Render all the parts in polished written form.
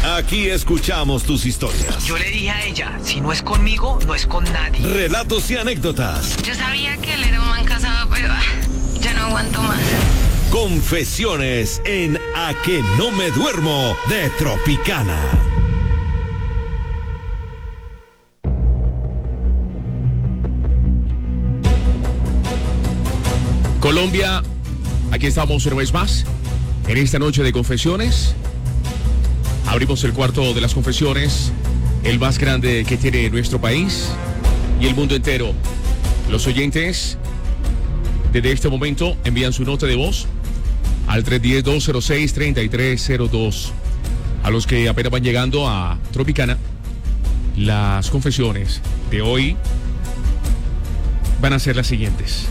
Aquí escuchamos tus historias. Yo le dije a ella, si no es conmigo, no es con nadie. Relatos y anécdotas. Yo sabía que él era un man casado, pero ya no aguanto más. Confesiones en A que no me duermo de Tropicana. Colombia, aquí estamos una vez más en esta noche de confesiones. Abrimos el cuarto de las confesiones, el más grande que tiene nuestro país y el mundo entero. Los oyentes desde este momento envían su nota de voz al 310-206-3302. A los que apenas van llegando a Tropicana, las confesiones de hoy van a ser las siguientes.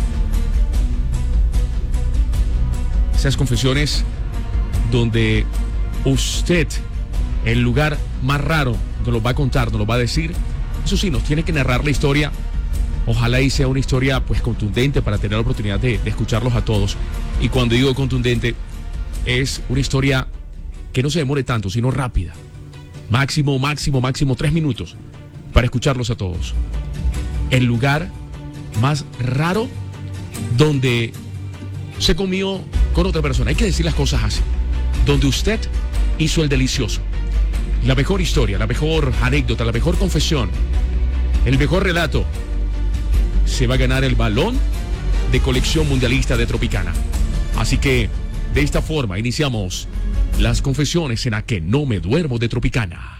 Esas confesiones donde usted, el lugar más raro, nos lo va a contar, nos lo va a decir. Eso sí, nos tiene que narrar la historia. Ojalá y sea una historia pues contundente para tener la oportunidad de escucharlos a todos. Y cuando digo contundente, es una historia que no se demore tanto, sino rápida. Máximo 3 minutos para escucharlos a todos. El lugar más raro donde se comió con otra persona. Hay que decir las cosas así. Donde usted hizo el delicioso. La mejor historia, la mejor anécdota, la mejor confesión, el mejor relato, se va a ganar el balón de colección mundialista de Tropicana. Así que, de esta forma, iniciamos las confesiones en A que no me duermo de Tropicana.